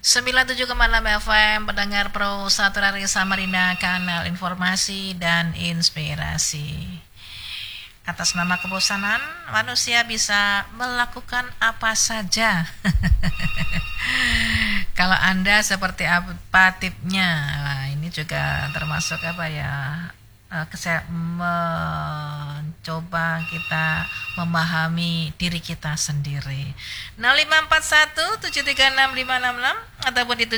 97,6 FM pendengar Pro 1 Radio Samarinda, kanal informasi dan inspirasi. Atas nama kebosanan, manusia bisa melakukan apa saja. Kalau Anda seperti apa tipnya? Nah, ini juga termasuk apa ya? Mencoba kita memahami diri kita sendiri. 0541736566 ataupun itu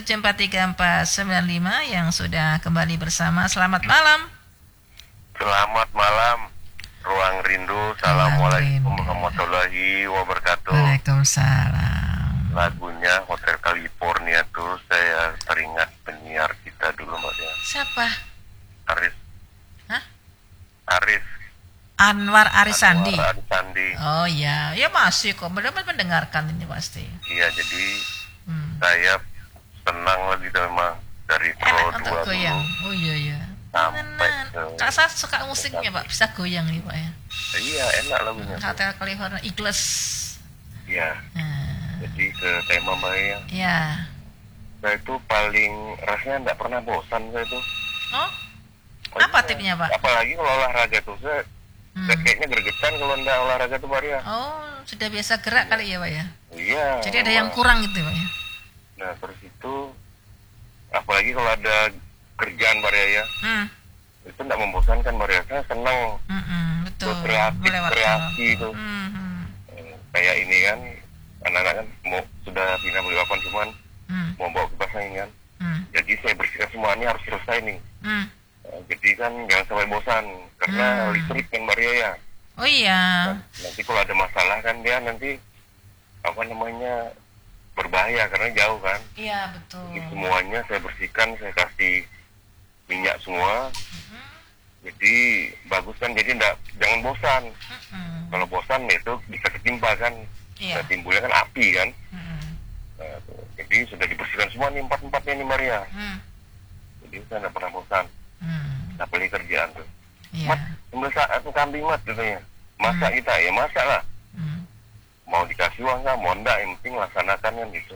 434495 yang sudah kembali bersama. Selamat malam. Selamat malam. Ruang Rindu. Assalamualaikum warahmatullahi wabarakatuh. Waalaikumsalam. Lagunya Hotel California tuh saya teringat penyiar kita dulu Mbak ya. Siapa? Arif. Hah? Arif. Anwar Arisandi. Anwar Arisandi. Oh ya, ya masih kok. Benar-benar mendengarkan ini pasti. Iya, jadi saya senang lagi memang dari Pro Enak 2 untuk goyang. dulu Oh iya iya. sampai ke Kak saya suka musiknya Pak, bisa goyang nih Pak ya. iya enak lagunya. Hotel California Ikhlas. Iya. Jadi ke tema Mbak ya. Ya. Saya itu paling rasanya nggak pernah bosan saya itu. Oh? Oh, Apa iya. tipnya Pak? Apalagi kalau olahraga tuh saya kayaknya gergetan kalau nggak olahraga tuh Mbak ya. Oh, sudah biasa gerak kali ya Pak ya. Iya. Jadi ada yang kurang gitu Pak ya. Nah terus itu apalagi kalau ada kerjaan Mbak ya, itu nggak membosankan Mbak ya. Saya senang Betul. kreasi itu. Kayak ini kan anak-anak kan sudah pindah beli papan cuman mau bawa kipas angin kan. Jadi saya bersihkan semuanya harus selesai nih. Jadi kan jangan sampai bosan karena listrik kan Mbak ya. Oh iya. Nanti kalau ada masalah kan dia nanti apa namanya berbahaya karena jauh kan. Iya betul. Jadi semuanya saya bersihkan, saya kasih minyak semua. Jadi bagus kan, jadi jangan bosan. Kalau bosan itu bisa ketimpa kan. Iya. Nah, timbulnya kan api kan. Nah, jadi sudah dibersihkan semua nih empat-empatnya nih Maria. Jadi saya tidak pernah bosan. Apalagi kerjaan tuh. Iya. Mat, sembelih aku kambing mat katanya. Masak kita ya masak lah. Mau dikasih uang nggak, mau enggak, yang penting laksanakan kan gitu.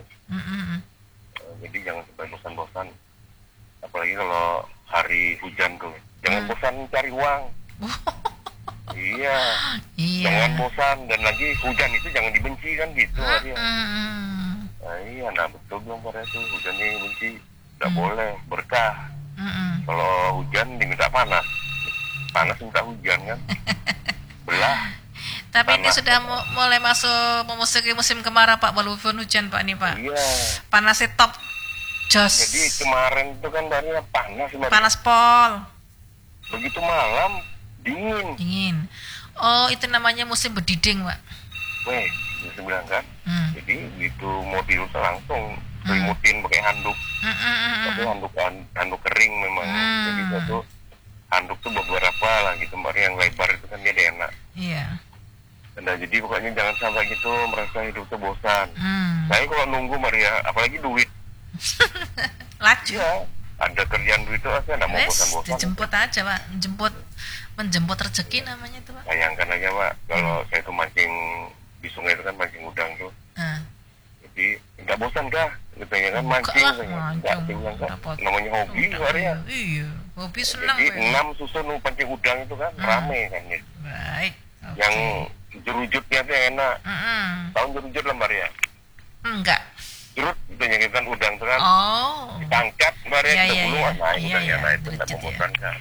Jadi jangan sampai bosan-bosan. Apalagi kalau hari hujan tuh, jangan bosan cari uang. Iya. Jangan bosan, dan lagi hujan itu jangan dibenci kan gitu. Nah, iya, nah betul dong pada itu hujan ini benci, nggak boleh berkah. Kalau hujan diminta panas, panas minta hujan kan, belah. Tapi ini sudah mulai memasuki musim kemarau Pak, walaupun hujan Pak ini Pak. Iya. Panasnya top jos. Jadi kemarin itu kan dari panas. Panas pol. Begitu malam dingin. Dingin. Oh itu namanya musim berdiding Pak. Weh, bisa bilang kan. Jadi gitu mau tidur langsung selimutin pakai handuk. Tapi handuk kering memang. Jadi itu handuk tuh beberapa lah gitu Mbak, yang lebar itu kan dia enak. Iya. Nah, jadi pokoknya jangan sampai gitu merasa hidup tuh bosan. Saya kalau nunggu Maria, apalagi duit. Laju. Iya, ada kerjaan duit tuh saya nggak mau bosan-bosan. Dijemput aja Pak, menjemput rezeki namanya itu Pak. Bayangkan aja Pak, kalau saya tuh mancing di sungai itu kan mancing udang tuh. Jadi nggak bosan kah? Gitu ya kan mancing. Namanya hobi Maria. Iya, hobi senang. Jadi 6 susun pancing udang itu kan rame kan ya. Baik. Yang jerujutnya tuh enak. Tahu jerujut lah Maria? Enggak. Jerut itu yang kan udang tuh kan. Oh. Ditangkap Maria, kita gulung naik udangnya, nah itu tidak membosankan.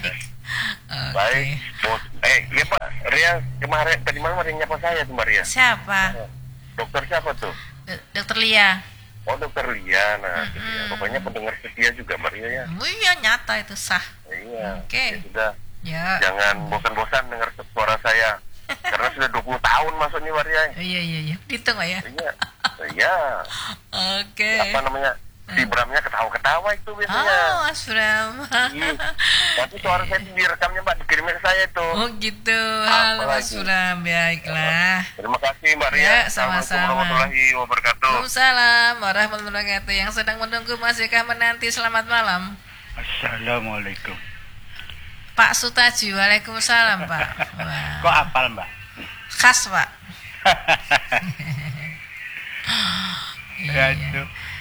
Baik. Iya Pak, Ria kemarin tadi malam ada yang nyapa saya tuh Maria. Siapa? Dokter siapa tuh? Dokter Lia. Oh Dokter Lia, nah ya. Pokoknya pendengar setia juga Maria ya. Iya nyata itu sah. Iya. Oke. Ya sudah. Ya. Jangan bosan-bosan dengar suara saya. Karena sudah 20 tahun masuk nih Maria. Iya. Hitung ya. Iya. Oke. Apa namanya? Si Bramnya ketawa-ketawa itu biasanya. Oh, Mas Bram. Tapi suara saya direkamnya Mbak, dikirimnya ke saya itu. Oh gitu. Halo Mas Bram, baiklah. Terima kasih Mbak Ria. Ya, sama-sama. Assalamualaikum warahmatullahi wabarakatuh. Waalaikumsalam warahmatullahi wabarakatuh. Yang sedang menunggu masihkah menanti, selamat malam. Assalamualaikum. Pak Sutaji, waalaikumsalam Pak. Wah. Kok apal Mbak? Khas Pak. Aduh.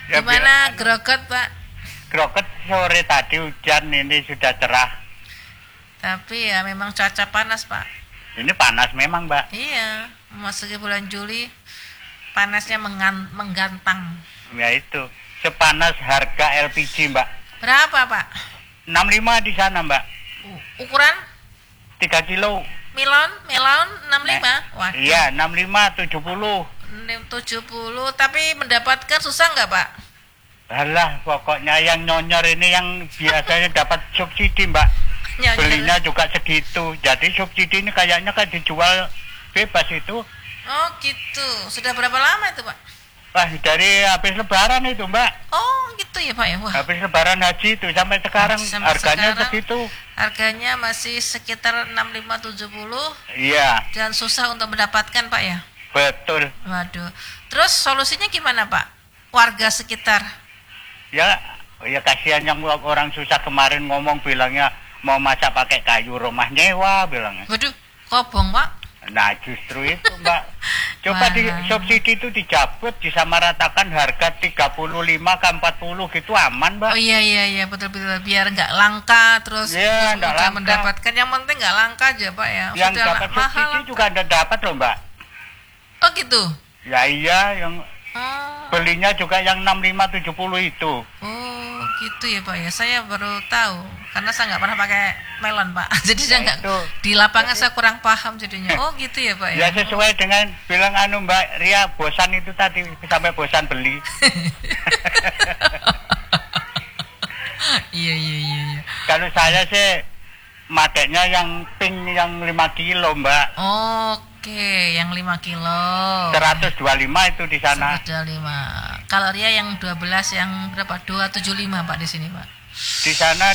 Ya, gimana Grogot, Pak? Grogot sore tadi hujan, ini sudah cerah. Tapi ya memang cuaca panas, Pak. Ini panas memang, Mbak. Iya, memasuki bulan Juli panasnya menggantang. Ya itu, sepanas harga LPG, Mbak. Berapa, Pak? 65 di sana, Mbak. Ukuran 3 kilo. melon 65. Wah. Iya, 65 70. 70, tapi mendapatkan susah nggak, Pak? Alah, pokoknya yang nyonyor ini yang biasanya dapat subsidi, Mbak. Nyonyor. Belinya juga segitu. Jadi subsidi ini kayaknya kan dijual bebas itu. Oh gitu. Sudah berapa lama itu, Pak? Wah, dari habis lebaran itu, Mbak. Oh gitu ya, Pak ya. Wah. Habis lebaran haji itu sampai sekarang Sampai harganya sekarang segitu. Harganya masih sekitar 65-70 Iya, dan susah untuk mendapatkan, Pak ya. betul. Waduh. Terus solusinya gimana, Pak? Warga sekitar. Ya kasihan yang orang susah kemarin ngomong bilangnya mau masak pakai kayu, rumah nyewa bilangnya. Waduh, kobong, Pak. Nah justru itu, Mbak. Coba di subsidi itu dicabut, disamaratakan harga 35 ke 40 gitu aman, Mbak. Oh iya betul biar nggak langka terus Iya, nggak langka. mendapatkan, yang penting nggak langka aja, Pak ya. Yang Sudah dapat mahal subsidi langka. juga ada dapat loh, Mbak. Oh gitu. Ya iya, yang Oh. belinya juga yang 65-70 itu. Oh gitu ya, Pak ya. Saya baru tahu karena saya nggak pernah pakai melon, Pak. Jadi saya nggak itu. di lapangan saya kurang paham jadinya. Oh gitu ya, Pak Ya ya. sesuai dengan bilang Mbak Ria, bosan itu tadi sampai bosan beli. Iya. Kalau saya sih makainya yang pink yang 5 kilo, Mbak. Oke, yang 5 kilo. 125 itu di sana. 125. Kalau Ria yang 12 yang berapa? 275, Pak, di sini, Pak. Di sana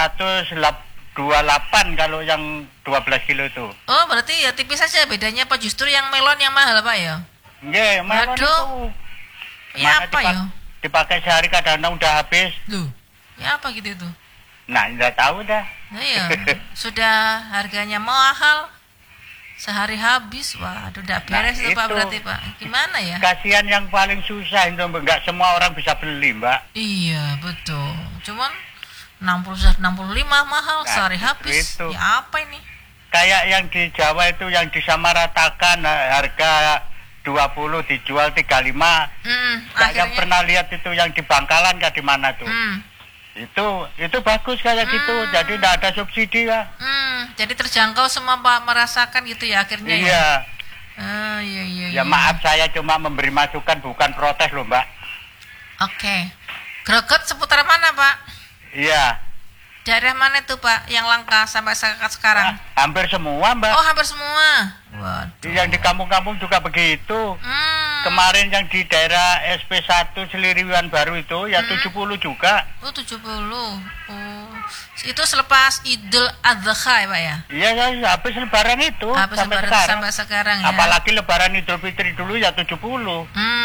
228 kalau yang 12 kilo itu. Oh, berarti ya tipis saja bedanya, Pak. Justru yang melon yang mahal, Pak ya. Nggih, melon itu. Waduh. Ya Mana apa ya? dipakai sehari kadang-kadang udah habis. Loh. Ya apa gitu itu? Nah, enggak tahu dah. Nah ya, sudah harganya mahal. Sehari habis. Waduh, udah beres itu, Pak, itu. berarti, Pak. Gimana ya? Kasihan yang paling susah itu, enggak semua orang bisa beli, Mbak. Iya, betul. Cuman 65 mahal, Nah, sehari habis. itu. Ya apa ini? Kayak yang di Jawa itu yang disamaratakan harga 20 dijual 35. Saya Akhirnya. pernah lihat itu yang di Bangkalan di mana tuh. Itu bagus kayak gitu. Jadi tidak ada subsidi ya. Jadi terjangkau semua, Pak, merasakan gitu ya akhirnya ya. Iya. Iya. Ya maaf, saya cuma memberi masukan bukan protes loh, Mbak. Oke. Grogot seputar mana, Pak? Iya. Daerah mana itu, Pak, yang langka sampai sekarang? Hampir semua, Mbak. Oh, hampir semua. Waduh. Yang di kampung-kampung juga begitu. Kemarin yang di daerah SP1 Seliriwan Baru itu ya 70 juga. Oh, 70. Oh. Itu selepas Idul Adha ya, Pak ya? Iya, habis lebaran itu Habis sampai lebaran sekarang. sampai sekarang ya. Apalagi lebaran Idul Fitri dulu ya 70.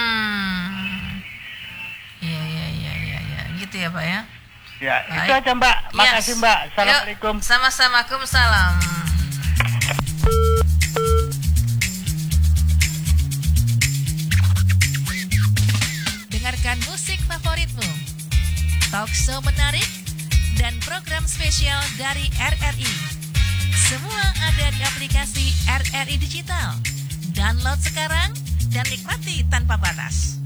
Iya. Gitu ya, Pak ya. Ya, Baik. itu aja, Mbak. Makasih, Yes. Mbak. Yuk, Assalamualaikum. sama-sama. Waalaikumsalam. Dengarkan musik favoritmu, talk show menarik, dan program spesial dari RRI. Semua ada di aplikasi RRI Digital. Download sekarang dan nikmati tanpa batas.